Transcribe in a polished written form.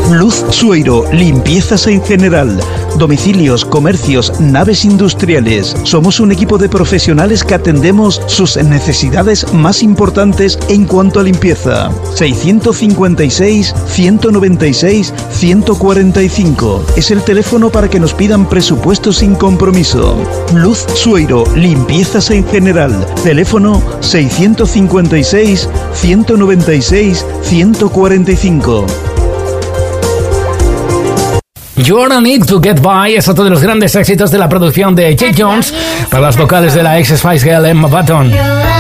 Luz Sueiro, limpiezas en general, domicilios, comercios, naves industriales. Somos un equipo de profesionales que atendemos sus necesidades más importantes en cuanto a limpieza. 656-196-145 es el teléfono para que nos pidan presupuestos sin compromiso. Luz Sueiro, limpiezas en general. Teléfono 656-196-145. You Gonna Need to Get By es otro de los grandes éxitos de la producción de Jake Jones para las vocales de la ex Spice Girl Emma Button.